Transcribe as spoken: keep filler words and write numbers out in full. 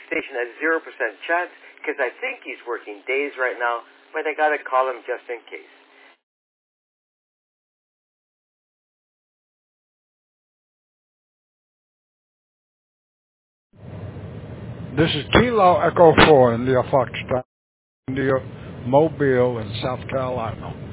station has zero percent chance because I think he's working days right now, but I got to call him just in case. This is Kilo Echo four, India Foxtrot, India, Mobile, in South Carolina.